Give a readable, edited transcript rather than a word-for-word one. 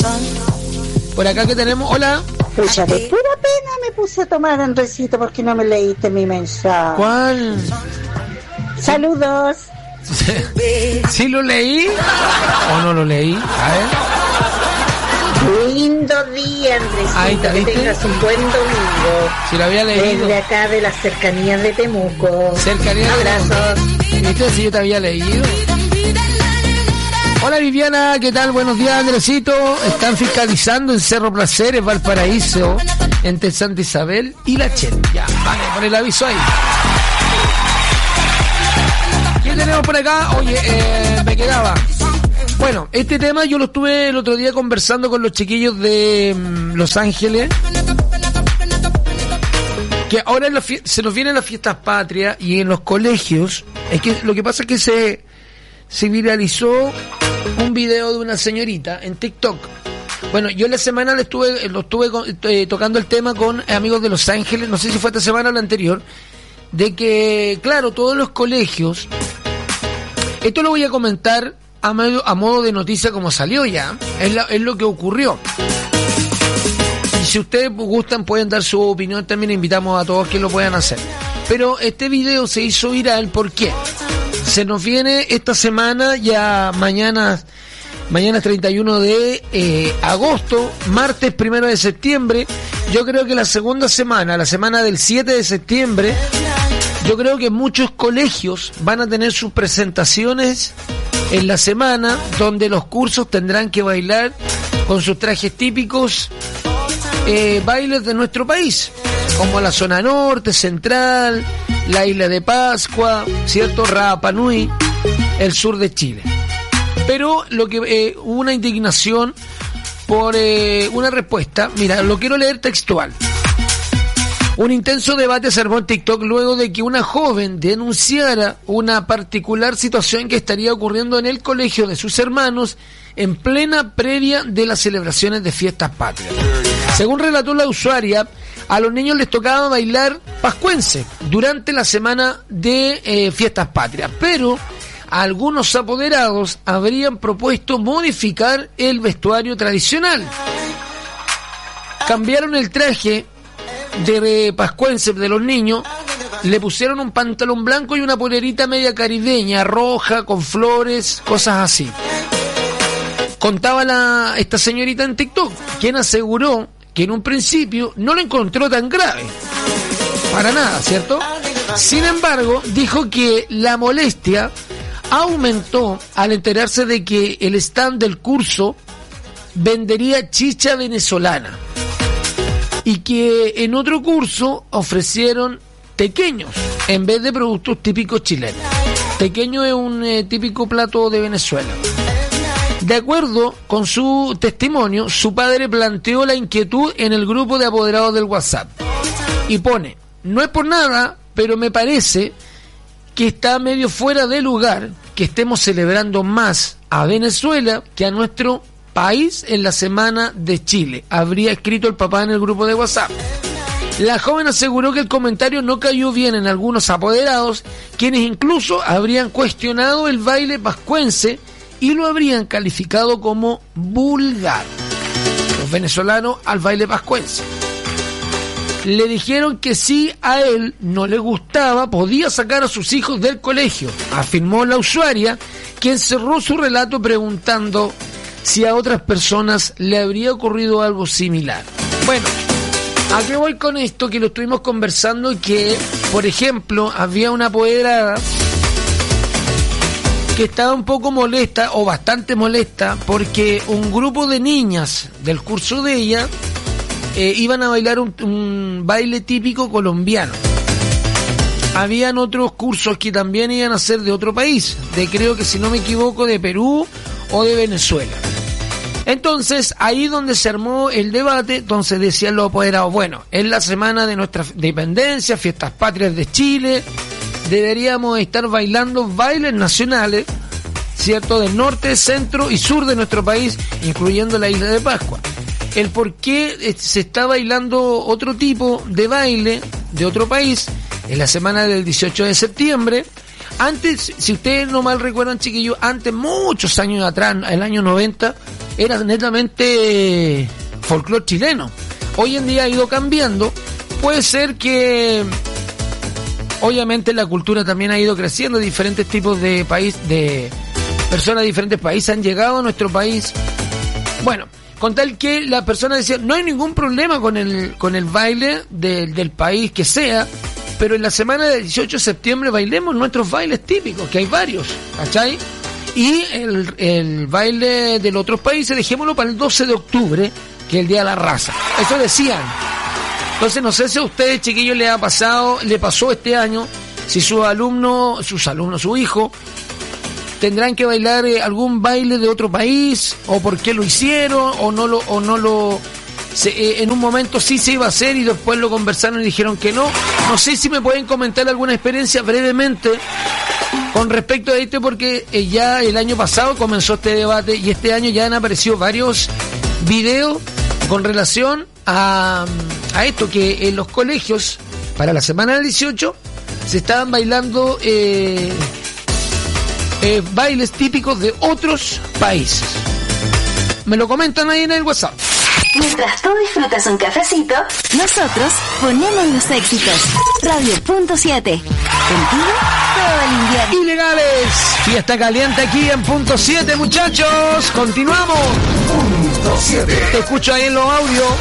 Por acá que tenemos, hola. Pucha, de pura pena me puse a tomar Andresito porque no me leíste mi mensaje. ¿Cuál? Saludos. ¿Sí lo leí o no lo leí? A ver. Lindo día, Andresito. Ahí está, ¿viste? Que tengas un buen domingo. Si lo había leído. Desde acá de las cercanías de Temuco. Cercanías de Temuco. Abrazos. ¿Viste si yo te había leído? Hola Viviana, ¿qué tal? Buenos días, Andresito. Están fiscalizando en Cerro Placeres, Valparaíso, entre Santa Isabel y La Chen. Ya, vale, por el aviso ahí. ¿Qué tenemos por acá? Oye, me quedaba. Bueno, este tema yo lo estuve el otro día conversando con los chiquillos de Los Ángeles. Que ahora se nos vienen las fiestas patrias y en los colegios. Es que lo que pasa es que se viralizó un video de una señorita en TikTok. Bueno, yo en la semana lo estuve tocando el tema con amigos de Los Ángeles, no sé si fue esta semana o la anterior, de que, claro, todos los colegios, esto lo voy a comentar a modo de noticia como salió ya, es lo que ocurrió. Y si ustedes gustan pueden dar su opinión, también invitamos a todos que lo puedan hacer. Pero este video se hizo viral, ¿por qué? Se nos viene esta semana, ya mañana es 31 de agosto, martes 1 de septiembre. Yo creo que la segunda semana, la semana del 7 de septiembre, yo creo que muchos colegios van a tener sus presentaciones en la semana, donde los cursos tendrán que bailar con sus trajes típicos, bailes de nuestro país, como la zona norte, central, la isla de Pascua, ¿cierto? Rapa Nui, el sur de Chile. Pero lo que hubo una indignación por una respuesta. Mira, lo quiero leer textual. Un intenso debate se armó en TikTok luego de que una joven denunciara una particular situación que estaría ocurriendo en el colegio de sus hermanos en plena previa de las celebraciones de fiestas patrias. Según relató la usuaria, a los niños les tocaba bailar pascuense durante la semana de fiestas patrias, pero algunos apoderados habrían propuesto modificar el vestuario tradicional. Cambiaron el traje de pascuense de los niños, le pusieron un pantalón blanco y una polerita media caribeña, roja, con flores, cosas así. Contaba esta señorita en TikTok, quien aseguró que en un principio no lo encontró tan grave. Para nada, ¿cierto? Sin embargo, dijo que la molestia aumentó al enterarse de que el stand del curso vendería chicha venezolana y que en otro curso ofrecieron tequeños en vez de productos típicos chilenos. Tequeño es un típico plato de Venezuela. De acuerdo con su testimonio, su padre planteó la inquietud en el grupo de apoderados del WhatsApp y pone: no es por nada, pero me parece que está medio fuera de lugar que estemos celebrando más a Venezuela que a nuestro país en la Semana de Chile, habría escrito el papá en el grupo de WhatsApp. La joven aseguró que el comentario no cayó bien en algunos apoderados, quienes incluso habrían cuestionado el baile pascuense y lo habrían calificado como vulgar. Los venezolanos al baile pascuense. Le dijeron que si a él no le gustaba, podía sacar a sus hijos del colegio, afirmó la usuaria, quien cerró su relato preguntando si a otras personas le habría ocurrido algo similar. Bueno, ¿a qué voy con esto? Que lo estuvimos conversando y que, por ejemplo, había una apoderada que estaba un poco molesta, o bastante molesta, porque un grupo de niñas del curso de ella iban a bailar un baile típico colombiano. Habían otros cursos que también iban a ser de otro país, creo que si no me equivoco de Perú o de Venezuela. Entonces, ahí donde se armó el debate, entonces decían los apoderados, bueno, es la semana de nuestra independencia, fiestas patrias de Chile, deberíamos estar bailando bailes nacionales, ¿cierto?, del norte, centro y sur de nuestro país, incluyendo la isla de Pascua. El por qué se está bailando otro tipo de baile de otro país en la semana del 18 de septiembre. Antes, si ustedes no mal recuerdan, chiquillos, antes, muchos años atrás, el año 90, era netamente folclore chileno. Hoy en día ha ido cambiando. Puede ser que obviamente la cultura también ha ido creciendo, diferentes tipos de país, de personas de diferentes países han llegado a nuestro país. Bueno, con tal que la persona decía, no hay ningún problema con el baile del país que sea, pero en la semana del 18 de septiembre bailemos nuestros bailes típicos, que hay varios, ¿cachai? Y el baile de los otros países dejémoslo para el 12 de octubre, que es el Día de la Raza. Eso decían. Entonces no sé si a ustedes, chiquillos, le pasó este año, si su hijo, tendrán que bailar algún baile de otro país, o por qué lo hicieron, en un momento sí se iba a hacer y después lo conversaron y dijeron que no. No sé si me pueden comentar alguna experiencia brevemente con respecto a esto, porque ya el año pasado comenzó este debate y este año ya han aparecido varios videos con relación a esto, que en los colegios para la semana del 18 se estaban bailando bailes típicos de otros países. Me lo comentan ahí en el WhatsApp. Mientras tú disfrutas un cafecito, nosotros ponemos los éxitos. Radio.7. Contigo todo el invierno. Ilegales. Fiesta caliente aquí en Punto 7, muchachos. Continuamos. Punto 7. Te escucho ahí en los audios.